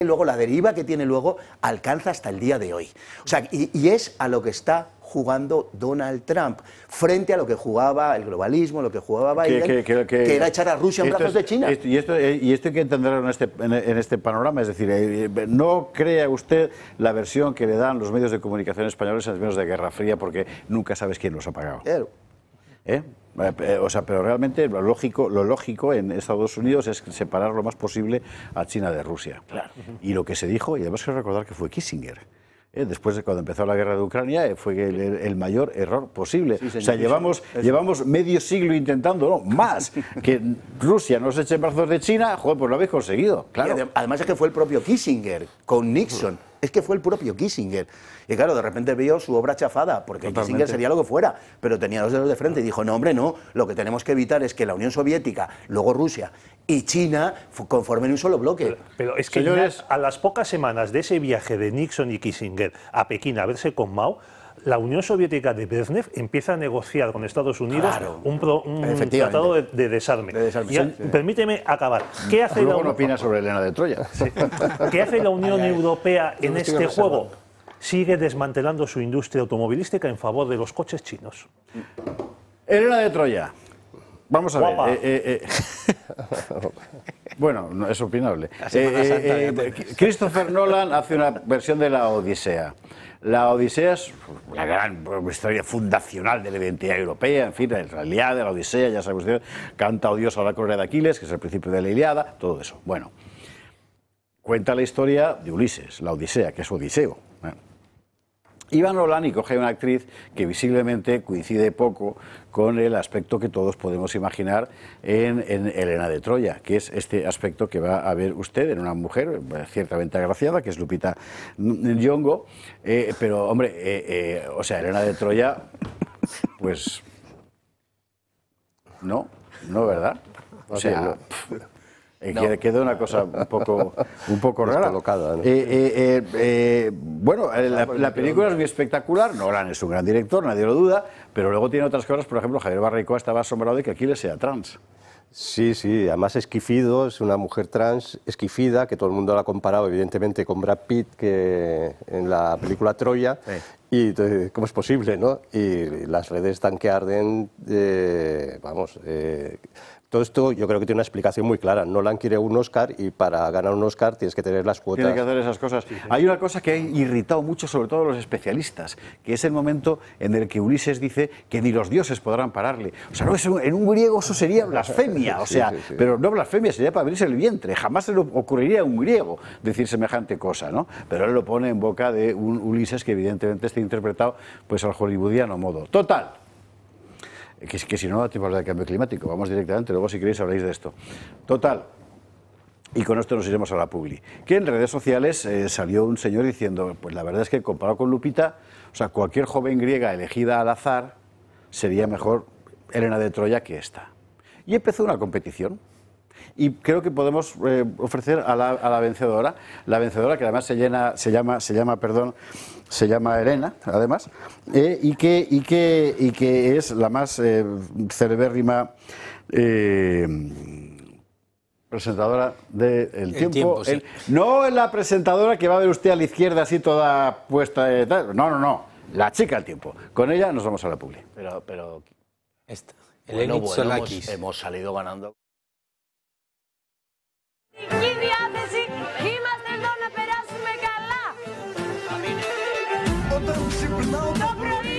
luego la deriva que tiene luego alcanza hasta el día de hoy. O sea, y es a lo que está jugando Donald Trump, frente a lo que jugaba el globalismo, lo que jugaba Biden, que era echar a Rusia en brazos de China. Y esto hay que entenderlo en este panorama, es decir, no crea usted la versión que le dan los medios de comunicación españoles en términos de Guerra Fría, porque nunca sabes quién los ha pagado. Claro. O sea, pero realmente lo lógico en Estados Unidos es separar lo más posible a China de Rusia. Claro. Y lo que se dijo, y además quiero recordar que fue Kissinger, después de cuando empezó la guerra de Ucrania, fue el mayor error posible. Sí, o sea, llevamos medio siglo intentando, no, más, que Rusia no se eche en brazos de China, joder, pues lo habéis conseguido. Claro. Y además es que fue el propio Kissinger, con Nixon. Es que fue el propio Kissinger. Y claro, de repente vio su obra chafada, porque Totalmente. Kissinger sería lo que fuera, pero tenía los dedos de frente y dijo, no, hombre, no, lo que tenemos que evitar es que la Unión Soviética, luego Rusia y China conformen un solo bloque. Pero es que señores, a las pocas semanas de ese viaje de Nixon y Kissinger a Pekín a verse con Mao, la Unión Soviética de Brezhnev empieza a negociar con Estados Unidos un tratado de desarme. Permíteme acabar. ¿Qué hace luego no opina sobre Helena de Troya. Sí. ¿Qué hace la Unión Europea en este juego? Sigue desmantelando su industria automovilística en favor de los coches chinos. Helena de Troya. Vamos a ver. Bueno, no, es opinable. Christopher Nolan hace una versión de la Odisea. La Odisea es la gran historia fundacional de la identidad europea, en fin, la Ilíada, de la Odisea, ya sabe usted, canta odioso a la correa de Aquiles, que es el principio de la Ilíada, todo eso. Bueno, cuenta la historia de Ulises, la Odisea, que es Odiseo. Iba Nolan y coge a una actriz que visiblemente coincide poco con el aspecto que todos podemos imaginar en Helena de Troya, que es este aspecto que va a ver usted en una mujer ciertamente agraciada, que es Lupita Nyong'o, pero hombre, o sea, Helena de Troya, pues no, ¿verdad? O sea, queda una cosa un poco rara. ¿No? Bueno, la película es muy espectacular, Nolan es un gran director, nadie lo duda, pero luego tiene otras cosas, por ejemplo, Javier Barricoa estaba asombrado de que Aquiles sea trans. Sí, además Esquifido es una mujer trans, Esquifida, que todo el mundo la ha comparado evidentemente con Brad Pitt que en la película Troya, y entonces, ¿cómo es posible, no? Y las redes están que arden, todo esto yo creo que tiene una explicación muy clara. Nolan quiere un Oscar y para ganar un Oscar tienes que tener las cuotas. Tiene que hacer esas cosas. Sí. Hay una cosa que ha irritado mucho, sobre todo a los especialistas, que es el momento en el que Ulises dice que ni los dioses podrán pararle. O sea, no, en un griego eso sería blasfemia, o sea, pero no blasfemia, sería para abrirse el vientre. Jamás se le ocurriría a un griego decir semejante cosa, ¿no? Pero él lo pone en boca de un Ulises que evidentemente está interpretado pues al hollywoodiano modo. Total. Que si no da tiempo a hablar de cambio climático, vamos directamente, luego si queréis habléis de esto. Total, y con esto nos iremos a la publi, que en redes sociales salió un señor diciendo, pues la verdad es que comparado con Lupita, o sea, cualquier joven griega elegida al azar sería mejor Helena de Troya que esta. Y empezó una competición. Y creo que podemos ofrecer a la vencedora que además se llama Helena, además, y que es la más celebérrima presentadora de El Tiempo. Sí. No la presentadora que va a ver usted a la izquierda así toda puesta, no, la chica del Tiempo. Con ella nos vamos a la publi. Pero esta, bueno, hemos salido ganando. Όταν ξυπνάω το πρωί